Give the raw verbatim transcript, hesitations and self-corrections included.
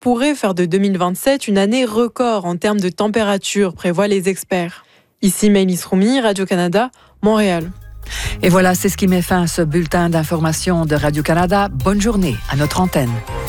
pourrait faire de deux mille vingt-sept une année record en termes de température, prévoient les experts. Ici Maëlys Roumi, Radio-Canada, Montréal. Et voilà, c'est ce qui met fin à ce bulletin d'information de Radio-Canada. Bonne journée à notre antenne.